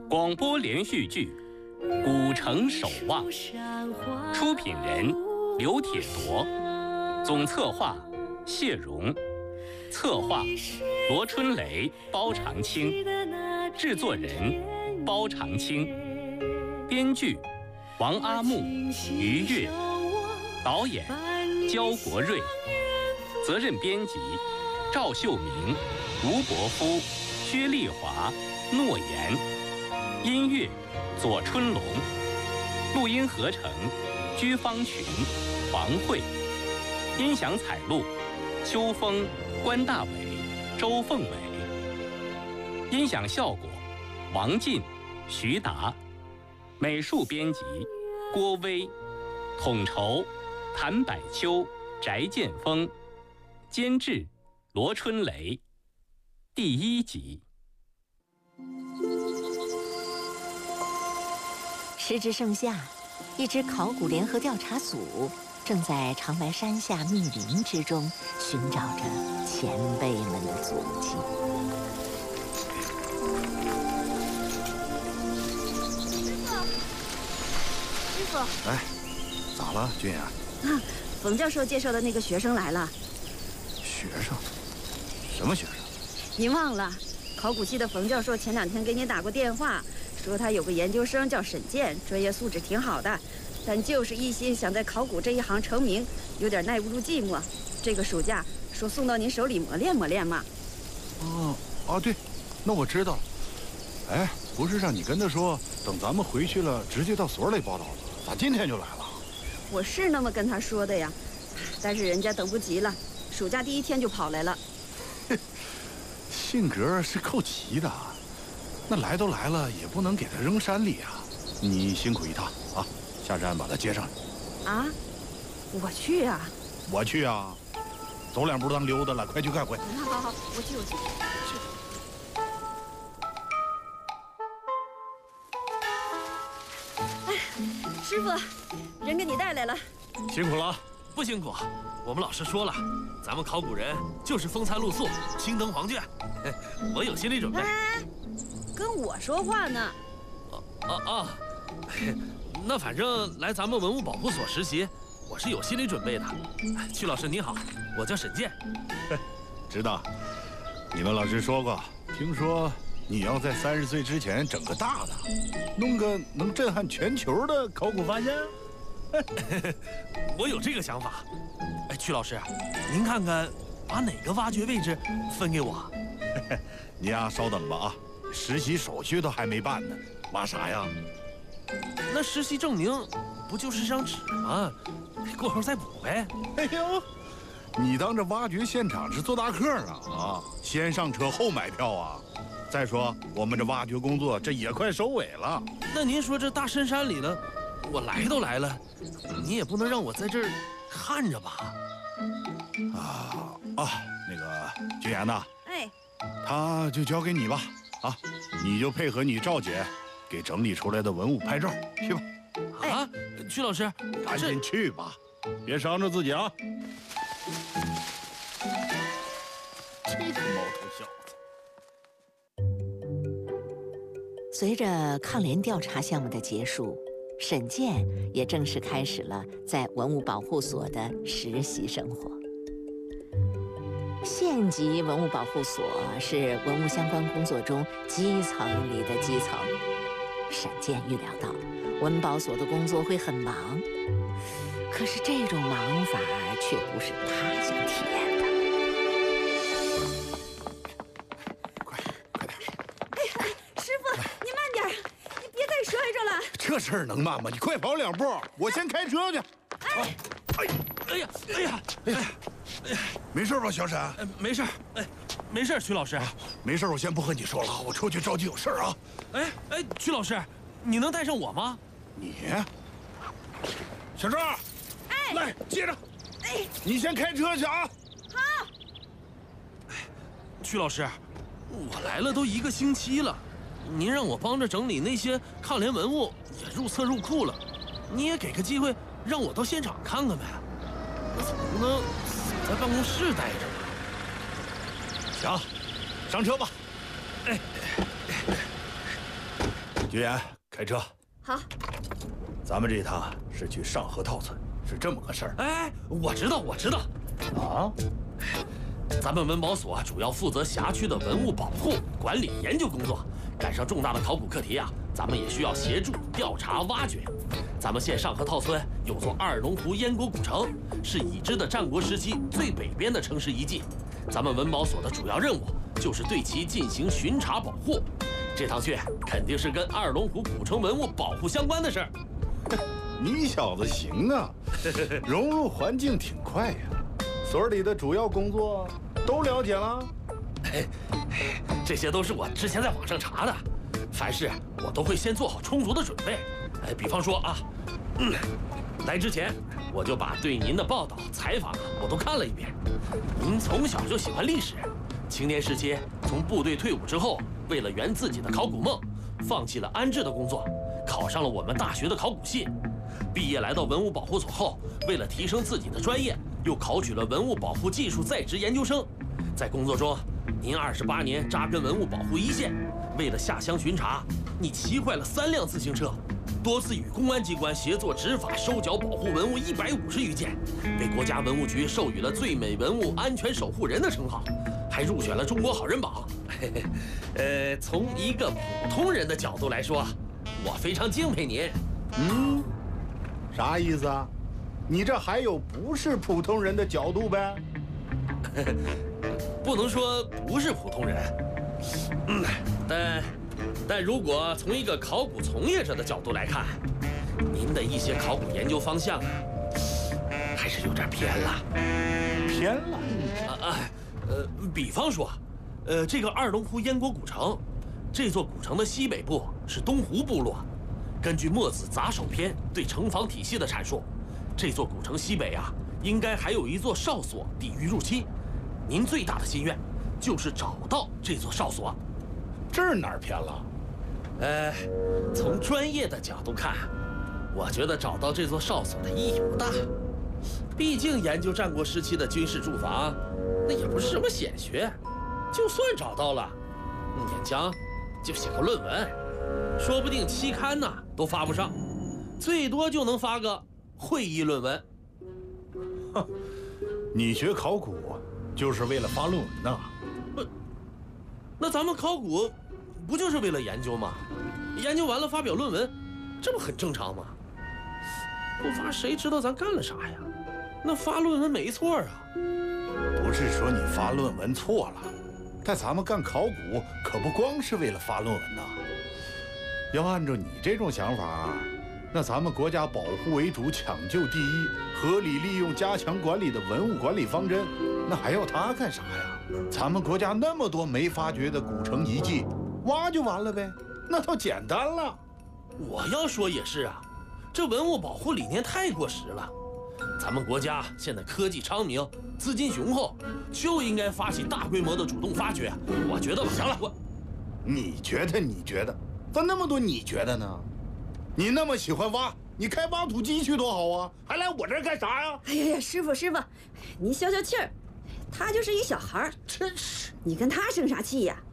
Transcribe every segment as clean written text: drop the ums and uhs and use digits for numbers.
广播连续剧《古城守望》，出品人刘铁铎，总策划谢荣，策划罗春雷、包长青，制作人包长青，编剧王阿木、于越，导演焦国瑞，责任编辑赵秀明、吴伯夫、薛丽华、诺言，音乐左春龙，录音合成居方群、黄慧，音响采录秋风、关大伟、周凤伟，音响效果王进、徐达，美术编辑郭威，统筹谭百秋、翟建峰，监制罗春雷。第1集。 时至盛夏，一支考古联合调查组正在长白山下密林之中寻找着前辈们的足迹。 师傅， 哎，咋了，君雅？ 啊，冯教授介绍的那个学生来了。 学生？什么学生？ 您忘了，考古系的冯教授前2天给你打过电话，说他有个研究生叫沈健，专业素质挺好的，但就是一心想在考古这一行成名，有点耐不住寂寞。这个暑假说送到您手里磨练磨练嘛。 哦，对，那我知道了。哎，不是让你跟他说，等咱们回去了，直接到所里报道了，咋今天就来了？ 我是那么跟他说的呀，但是人家等不及了，暑假第1天就跑来了。 性格是够急的，那来都来了，也不能给他扔山里啊。你辛苦一趟啊，下山把他接上来。 啊，我去啊！ 我去啊，走2步当溜达了，快去快回。 好，我去。哎，师傅，人给你带来了。 辛苦了。不辛苦，我们老师说了，咱们考古人就是风餐露宿，青灯黄卷，我有心理准备。 哎，跟我说话呢。 那反正来咱们文物保护所实习，我是有心理准备的。曲老师你好，我叫沈健。 知道，你们老师说过，听说你要在30岁之前整个大的，弄个能震撼全球的考古发现。 我有这个想法。哎，曲老师，您看看，把哪个挖掘位置分给我？ 你呀，稍等吧啊，实习手续都还没办呢，挖啥呀？ 那实习证明不就是张纸吗？过后再补呗。 哎呦，你当这挖掘现场是做大客呢啊？先上车后买票啊？再说我们这挖掘工作这也快收尾了。 那您说这大深山里的，我来都来了，你也不能让我在这儿看着吧？ 那个君言呐， 哎， 他就交给你吧，啊，你就配合你赵姐给整理出来的文物拍照去吧。 啊，曲老师， 赶紧去吧，别伤着自己啊！这个毛头小子。 随着抗联调查项目的结束，沈健也正式开始了在文物保护所的实习生活。县级文物保护所是文物相关工作中基层里的基层。沈健预料到文保所的工作会很忙，可是这种忙法却不是他想体验的。 快点！ 哎，师傅，你慢点，你别再摔着了。 这事儿能慢吗？你快跑2步，我先开车去。 哎呀！ 没事吧，小沈？ 没事，没事，曲老师。 没事，我先不和你说了，我出去着急有事啊。 曲老师，你能带上我吗？ 你，小赵，来接着。你先开车去啊。 好。 曲老师，我来了都1个星期了，您让我帮着整理那些抗联文物，也入册入库了，你也给个机会让我到现场看看呗。我总不能死在办公室待着吧？ 行，上车吧。 居然开车。 好。 咱们这趟是去上河套村，是这么个事儿。 哎，我知道。 啊？ 咱们文保所主要负责辖区的文物保护、管理、研究工作。赶上重大的考古课题啊，咱们也需要协助调查挖掘。咱们县上河套村有座二龙湖燕国古城，是已知的战国时期最北边的城市遗迹。咱们文保所的主要任务就是对其进行巡查保护。这趟去肯定是跟二龙湖古城文物保护相关的事儿。 你小子行啊，融入环境挺快呀。所里的主要工作都了解了？ 这些都是我之前在网上查的，凡事我都会先做好充足的准备。比方说啊，来之前我就把对您的报道、采访我都看了一遍。您从小就喜欢历史，青年时期从部队退伍之后，为了圆自己的考古梦，放弃了安置的工作，考上了我们大学的考古系。毕业来到文物保护所后，为了提升自己的专业，又考取了文物保护技术在职研究生。在工作中，您28年扎根文物保护一线，为了下乡巡查，你骑坏了3辆自行车，多次与公安机关协作执法收缴保护文物150余件，被国家文物局授予了最美文物安全守护人的称号，还入选了中国好人榜。从一个普通人的角度来说，我非常敬佩您。 啥意思啊？你这还有不是普通人的角度呗？ 不能说不是普通人，但如果从一个考古从业者的角度来看，您的一些考古研究方向还是有点偏了。 偏了？ 比方说，这个二龙湖燕国古城，这座古城的西北部是东湖部落。根据《墨子杂首篇》对城防体系的阐述，这座古城西北啊，应该还有一座哨所抵御入侵。您最大的心愿就是找到这座哨所。 这儿哪儿偏了？ 从专业的角度看，我觉得找到这座哨所的意义不大。毕竟研究战国时期的军事驻防，那也不是什么显学。就算找到了，勉强就写个论文，说不定期刊呢都发不上，最多就能发个会议论文。 哼，你学考古就是为了发论文呐？ 那咱们考古不就是为了研究吗？研究完了发表论文，这不很正常吗？不发谁知道咱干了啥呀？那发论文没错啊。 不是说你发论文错了，但咱们干考古可不光是为了发论文呐。要按照你这种想法，那咱们国家保护为主，抢救第一，合理利用、加强管理的文物管理方针，那还要它干啥呀？咱们国家那么多没发掘的古城遗迹，挖就完了呗，那倒简单了。 我要说也是啊，这文物保护理念太过时了。咱们国家现在科技昌明，资金雄厚，就应该发起大规模的主动发掘。我觉得吧， 行了，你觉得，咋那么多你觉得呢？你那么喜欢挖，你开挖土机去多好啊，还来我这儿干啥呀？ 哎呀，师傅，您消消气儿，他就是一小孩儿， 真是， 你跟他生啥气呀？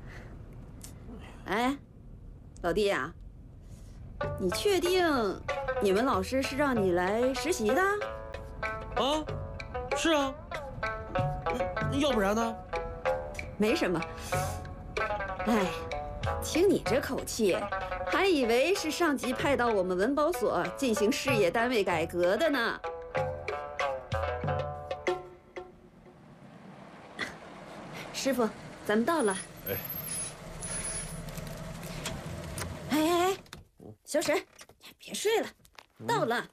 哎，老弟呀，你确定你们老师是让你来实习的？ 啊，是啊，要不然呢？ 没什么。哎，听你这口气，还以为是上级派到我们文保所进行事业单位改革的呢。师傅，咱们到了。哎，小沈，别睡了，到了。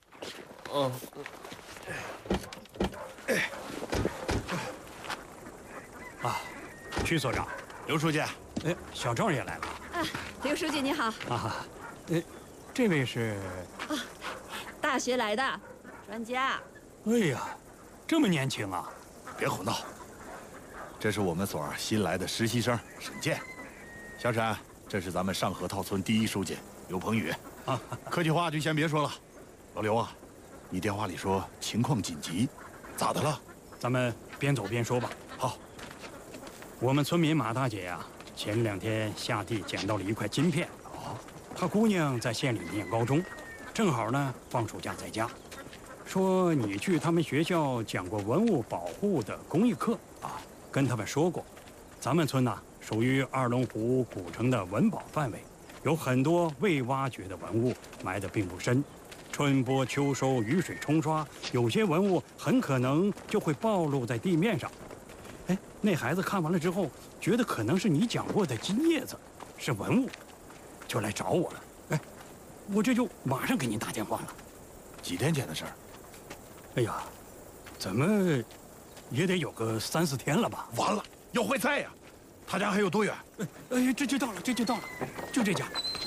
徐所长， 刘书记， 小赵也来了。 啊，刘书记你好。 啊，这位是？ 啊，大学来的专家。 哎呀，这么年轻啊！ 别胡闹，这是我们所新来的实习生沈健。小沈，这是咱们上河套村第一书记刘鹏宇。啊，客气话就先别说了。老刘啊，你电话里说情况紧急，咋的了？ 咱们边走边说吧。 好。 我们村民马大姐呀，前2天下地捡到了一块金片。 他姑娘在县里念高中，正好呢放暑假在家，说你去他们学校讲过文物保护的公益课啊，跟他们说过，咱们村呐属于二龙湖古城的文保范围，有很多未挖掘的文物埋得并不深，春播秋收，雨水冲刷，有些文物很可能就会暴露在地面上。哎，那孩子看完了之后，觉得可能是你讲过的金叶子，是文物，就来找我了。哎，我这就马上给您打电话了。 几天前的事儿？ 哎呀，怎么也得有个3、4天了吧？ 完了，要坏菜呀！他家还有多远？ 哎，这就到了，这就到了，就这家。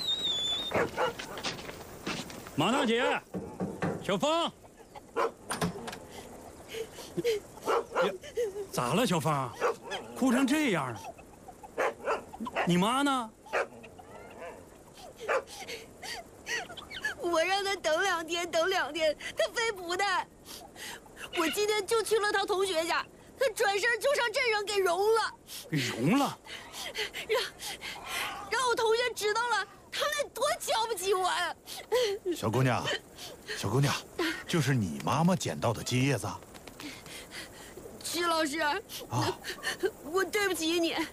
马大姐，小芳，咋了，小芳？哭成这样了？你妈呢？ 我让他等2天，等2天，他非不的。我今天就去了他同学家，他转身就上镇上给融了。 给融了？ 让我同学知道了，他们得多瞧不起我呀！ 小姑娘，小姑娘，就是你妈妈捡到的金叶子。 徐老师， 啊， 我对不起你，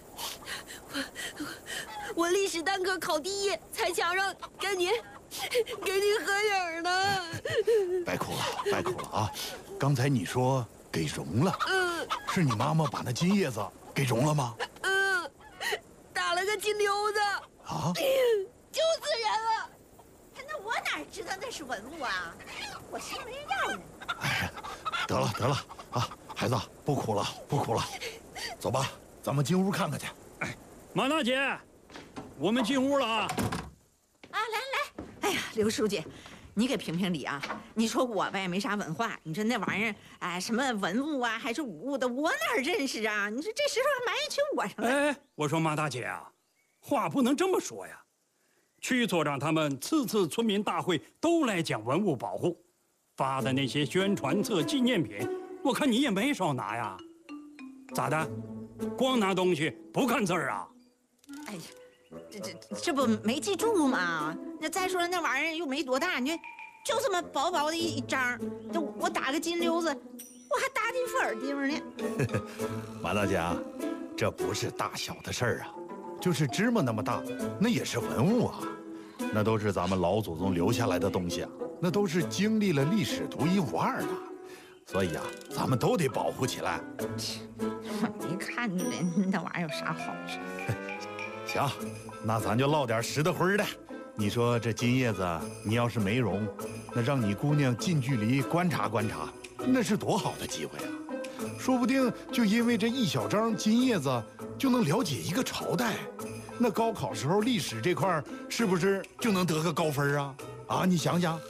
我历史单科考第1，才墙上跟你合影呢。 白哭了，白哭了啊！刚才你说给融了，是你妈妈把那金叶子给融了吗？ 打了个金溜子， 啊， 就此人了。 那我哪知道那是文物啊？我是没人要呢。 哎呀，得了得了啊，孩子，不哭了不哭了，走吧，咱们进屋看看去。 哎，马大姐，我们进屋了啊！ 啊，来，哎呀，刘书记，你给评评理啊！你说我呗没啥文化，你说那玩意儿，哎，什么文物啊，还是武物的，我哪认识啊？你说这时候还埋怨起我上来？ 哎，我说马大姐啊，话不能这么说呀。区组长他们次村民大会都来讲文物保护，发的那些宣传册、纪念品，我看你也没少拿呀。咋的？光拿东西不看字儿啊？ 哎呀，这不没记住吗？那再说那玩意儿又没多大，你就这么薄薄的一张，这我打个金溜子，我还打进副耳钉呢。 马大姐啊，这不是大小的事儿啊，就是芝麻那么大，那也是文物啊，那都是咱们老祖宗留下来的东西啊，那都是经历了历史独一无二的，所以啊，咱们都得保护起来。 我没看出来那玩意儿有啥好处。 行，那咱就唠点实的灰的。你说这金叶子，你要是没融，那让你姑娘近距离观察观察，那是多好的机会啊！说不定就因为这一小张金叶子，就能了解一个朝代。那高考时候历史这块是不是就能得个高分啊？啊，你想想。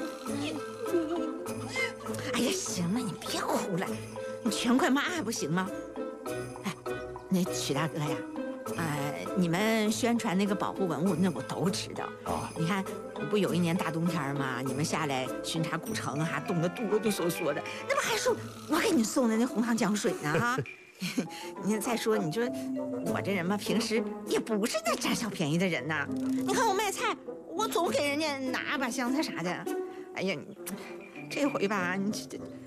哎呀，行了，你别哭了，你全快骂还不行吗？哎，那曲大哥呀。你们宣传那个保护文物，那我都知道啊。你看，不有一年大冬天吗？你们下来巡查古城，还冻得哆哆嗦嗦的，那不还说我给你送的那红糖姜水呢啊？你再说，你说我这人嘛，平时也不是那占小便宜的人呐。你看我卖菜，我总给人家拿把香菜啥的。哎呀，这回吧，你这